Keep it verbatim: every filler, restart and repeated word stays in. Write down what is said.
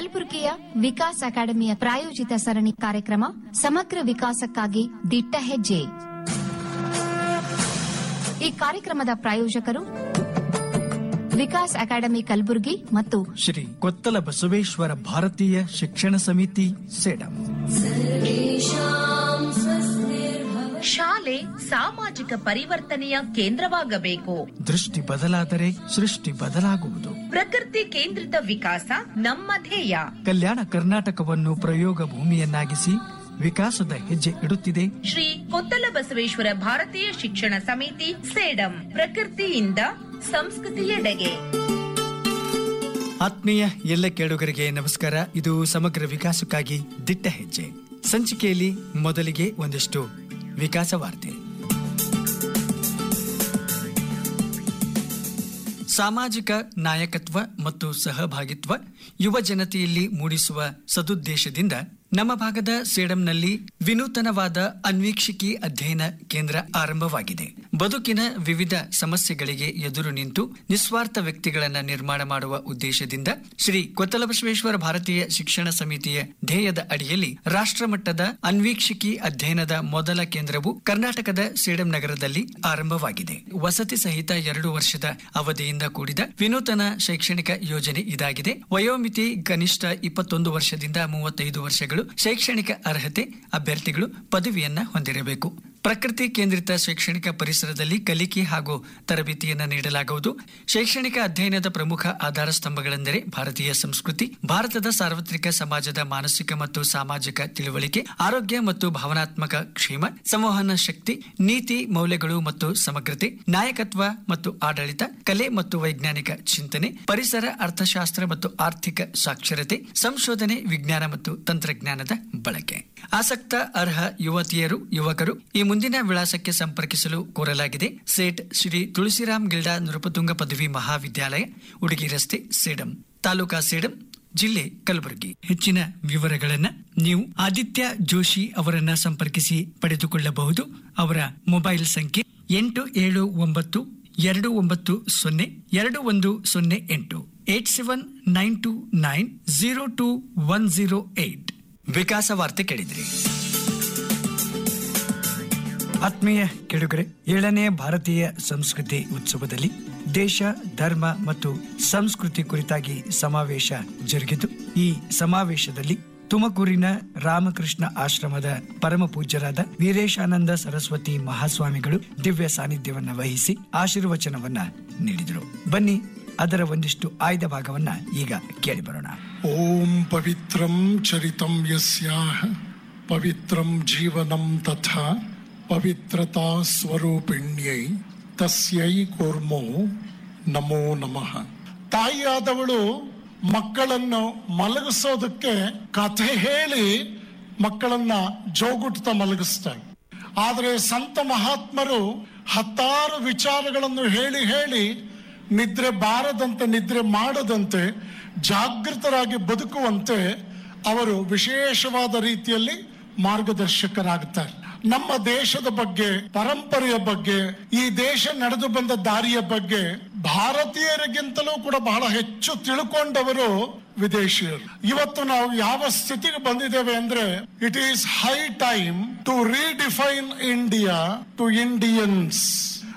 ಕಲಬುರಗಿಯ ವಿಕಾಸ್ ಅಕಾಡೆಮಿಯ ಪ್ರಾಯೋಜಿತ ಸರಣಿ ಕಾರ್ಯಕ್ರಮ ಸಮಗ್ರ ವಿಕಾಸಕ್ಕಾಗಿ ದಿಟ್ಟ ಹೆಜ್ಜೆ. ಈ ಕಾರ್ಯಕ್ರಮದ ಪ್ರಾಯೋಜಕರು ವಿಕಾಸ್ ಅಕಾಡೆಮಿ ಕಲಬುರಗಿ ಮತ್ತು ಶ್ರೀ ಕೊತ್ತಲ ಬಸವೇಶ್ವರ ಭಾರತೀಯ ಶಿಕ್ಷಣ ಸಮಿತಿ ಸೇಡಂ. ಶಾಲೆ ಸಾಮಾಜಿಕ ಪರಿವರ್ತನೆಯ ಕೇಂದ್ರವಾಗಬೇಕು. ದೃಷ್ಟಿ ಬದಲಾದರೆ ಸೃಷ್ಟಿ ಬದಲಾಗುವುದು. ಪ್ರಕೃತಿ ಕೇಂದ್ರಿತ ವಿಕಾಸ ನಮ್ಮ ಧ್ಯೇಯ. ಕಲ್ಯಾಣ ಕರ್ನಾಟಕವನ್ನು ಪ್ರಯೋಗ ಭೂಮಿಯನ್ನಾಗಿಸಿ ವಿಕಾಸದ ಹೆಜ್ಜೆ ಇಡುತ್ತಿದೆ ಶ್ರೀ ಕೊತ್ತಲ ಬಸವೇಶ್ವರ ಭಾರತೀಯ ಶಿಕ್ಷಣ ಸಮಿತಿ ಸೇಡಂ. ಪ್ರಕೃತಿಯಿಂದ ಸಂಸ್ಕೃತಿಯೆಡೆಗೆ. ಆತ್ಮೀಯ ಎಲ್ಲ ಕೇಳುಗರಿಗೆ ನಮಸ್ಕಾರ. ಇದು ಸಮಗ್ರ ವಿಕಾಸಕ್ಕಾಗಿ ದಿಟ್ಟ ಹೆಜ್ಜೆ ಸಂಚಿಕೆಯಲ್ಲಿ ಮೊದಲಿಗೆ ಒಂದಿಷ್ಟು ವಿಕಾಸ ವಾರ್ತೆ. ಸಾಮಾಜಿಕ ನಾಯಕತ್ವ ಮತ್ತು ಸಹಭಾಗಿತ್ವ ಯುವ ಜನತೆಯಲ್ಲಿ ಮೂಡಿಸುವ ಸದುದ್ದೇಶದಿಂದ ನಮ್ಮ ಭಾಗದ ಸೇಡಂನಲ್ಲಿ ವಿನೂತನವಾದ ಅನ್ವೀಕ್ಷಿಕಿ ಅಧ್ಯಯನ ಕೇಂದ್ರ ಆರಂಭವಾಗಿದೆ. ಬದುಕಿನ ವಿವಿಧ ಸಮಸ್ಯೆಗಳಿಗೆ ಎದುರು ನಿಂತು ನಿಸ್ವಾರ್ಥ ವ್ಯಕ್ತಿಗಳನ್ನು ನಿರ್ಮಾಣ ಮಾಡುವ ಉದ್ದೇಶದಿಂದ ಶ್ರೀ ಕೊತ್ತಲ ಬಸವೇಶ್ವರ ಭಾರತೀಯ ಶಿಕ್ಷಣ ಸಮಿತಿಯ ಧ್ಯೇಯದ ಅಡಿಯಲ್ಲಿ ರಾಷ್ಟ್ರಮಟ್ಟದ ಅನ್ವೀಕ್ಷಿಕಿ ಅಧ್ಯಯನದ ಮೊದಲ ಕೇಂದ್ರವು ಕರ್ನಾಟಕದ ಸೇಡಂ ನಗರದಲ್ಲಿ ಆರಂಭವಾಗಿದೆ. ವಸತಿ ಸಹಿತ ಎರಡು ವರ್ಷದ ಅವಧಿಯಿಂದ ಕೂಡಿದ ವಿನೂತನ ಶೈಕ್ಷಣಿಕ ಯೋಜನೆ ಇದಾಗಿದೆ. ವಯೋಮಿತಿ ಕನಿಷ್ಠ ಇಪ್ಪತ್ತೊಂದು ವರ್ಷದಿಂದ ಮೂವತ್ತೈದು ವರ್ಷಗಳು. ಶೈಕ್ಷಣಿಕ ಅರ್ಹತೆ ಅಭ್ಯರ್ಥಿಗಳು ಪದವಿಯನ್ನ ಹೊಂದಿರಬೇಕು. ಪ್ರಕೃತಿ ಕೇಂದ್ರಿತ ಶೈಕ್ಷಣಿಕ ಪರಿಸರದಲ್ಲಿ ಕಲಿಕೆ ಹಾಗೂ ತರಬೇತಿಯನ್ನು ನೀಡಲಾಗುವುದು. ಶೈಕ್ಷಣಿಕ ಅಧ್ಯಯನದ ಪ್ರಮುಖ ಆಧಾರ ಸ್ತಂಭಗಳೆಂದರೆ ಭಾರತೀಯ ಸಂಸ್ಕೃತಿ, ಭಾರತದ ಸಾರ್ವತ್ರಿಕ ಸಮಾಜದ ಮಾನಸಿಕ ಮತ್ತು ಸಾಮಾಜಿಕ ತಿಳುವಳಿಕೆ, ಆರೋಗ್ಯ ಮತ್ತು ಭಾವನಾತ್ಮಕ ಕ್ಷೇಮ, ಸಂವಹನ ಶಕ್ತಿ, ನೀತಿ ಮೌಲ್ಯಗಳು ಮತ್ತು ಸಮಗ್ರತೆ, ನಾಯಕತ್ವ ಮತ್ತು ಆಡಳಿತ, ಕಲೆ ಮತ್ತು ವೈಜ್ಞಾನಿಕ ಚಿಂತನೆ, ಪರಿಸರ, ಅರ್ಥಶಾಸ್ತ್ರ ಮತ್ತು ಆರ್ಥಿಕ ಸಾಕ್ಷರತೆ, ಸಂಶೋಧನೆ, ವಿಜ್ಞಾನ ಮತ್ತು ತಂತ್ರಜ್ಞಾನದ ಬಳಕೆ. ಆಸಕ್ತ ಅರ್ಹ ಯುವತಿಯರು ಯುವಕರು ಈ ಮುಂದಿನ ವಿಳಾಸಕ್ಕೆ ಸಂಪರ್ಕಿಸಲು ಕೋರಲಾಗಿದೆ. ಸೇಟ್ ಶ್ರೀ ತುಳಸಿರಾಮ್ ಗಿಲ್ಡಾ ನೃಪತುಂಗ ಪದವಿ ಮಹಾವಿದ್ಯಾಲಯ, ಉಡುಗಿ ರಸ್ತೆ, ಸೇಡಂ, ತಾಲೂಕಾ ಸೇಡಂ, ಜಿಲ್ಲೆ ಕಲಬುರಗಿ. ಹೆಚ್ಚಿನ ವಿವರಗಳನ್ನ ನೀವು ಆದಿತ್ಯ ಜೋಶಿ ಅವರನ್ನ ಸಂಪರ್ಕಿಸಿ ಪಡೆದುಕೊಳ್ಳಬಹುದು. ಅವರ ಮೊಬೈಲ್ ಸಂಖ್ಯೆ ಎಂಟು ಏಳು ಒಂಬತ್ತು ಎರಡು ಒಂಬತ್ತು ಸೊನ್ನೆ ಎರಡು ಒಂದು ಸೊನ್ನೆ ಎಂಟು eight seven nine two nine zero two one zero eight. ವಿಕಾಸ ವಾರ್ತೆ ಕೇಳಿದ್ರಿ. ಆತ್ಮೀಯ ಕೇಳುಗರೆ, ಏಳನೇ ಭಾರತೀಯ ಸಂಸ್ಕೃತಿ ಉತ್ಸವದಲ್ಲಿ ದೇಶ, ಧರ್ಮ ಮತ್ತು ಸಂಸ್ಕೃತಿ ಕುರಿತಾಗಿ ಸಮಾವೇಶ ಜರುಗಿತು. ಈ ಸಮಾವೇಶದಲ್ಲಿ ತುಮಕೂರಿನ ರಾಮಕೃಷ್ಣ ಆಶ್ರಮದ ಪರಮ ಪೂಜ್ಯರಾದ ವೀರೇಶಾನಂದ ಸರಸ್ವತಿ ಮಹಾಸ್ವಾಮಿಗಳು ದಿವ್ಯ ಸಾನ್ನಿಧ್ಯವನ್ನ ವಹಿಸಿ ಆಶೀರ್ವಚನವನ್ನ ನೀಡಿದರು. ಬನ್ನಿ ಅದರ ಒಂದಿಷ್ಟು ಆಯ್ದ ಭಾಗವನ್ನ ಈಗ ಕೇಳಿ ಬರೋಣ. ಓಂ ಪವಿತ್ರಂ ಚರಿತಂ ಯಸ್ಯಾಹ ಪವಿತ್ರಂ ಜೀವನಂ ತಥಾ ಪವಿತ್ರತಾ ಸ್ವರೂಪಿಣ್ಯೈ ತಸ್ಯೈ ಕೂರ್ಮೋ ನಮೋ ನಮಃ. ತಾಯಿಯಾದವಳು ಮಕ್ಕಳನ್ನು ಮಲಗಿಸೋದಕ್ಕೆ ಕಥೆ ಹೇಳಿ ಮಕ್ಕಳನ್ನ ಜೋಗುಟ್ತಾ ಮಲಗಿಸ್ತಾಳೆ. ಆದರೆ ಸಂತ ಮಹಾತ್ಮರು ಹತ್ತಾರು ವಿಚಾರಗಳನ್ನು ಹೇಳಿ ಹೇಳಿ ನಿದ್ರೆ ಬಾರದಂತೆ, ನಿದ್ರೆ ಮಾಡದಂತೆ, ಜಾಗೃತರಾಗಿ ಬದುಕುವಂತೆ ಅವರು ವಿಶೇಷವಾದ ರೀತಿಯಲ್ಲಿ ಮಾರ್ಗದರ್ಶಕರಾಗುತ್ತಾರೆ. ನಮ್ಮ ದೇಶದ ಬಗ್ಗೆ, ಪರಂಪರೆಯ ಬಗ್ಗೆ, ಈ ದೇಶ ನಡೆದು ಬಂದ ದಾರಿಯ ಬಗ್ಗೆ ಭಾರತೀಯರಿಗಿಂತಲೂ ಕೂಡ ಬಹಳ ಹೆಚ್ಚು ತಿಳ್ಕೊಂಡವರು ವಿದೇಶಿಯರು. ಇವತ್ತು ನಾವು ಯಾವ ಸ್ಥಿತಿಗೆ ಬಂದಿದ್ದೇವೆ ಅಂದ್ರೆ, it is high time to redefine India to Indians.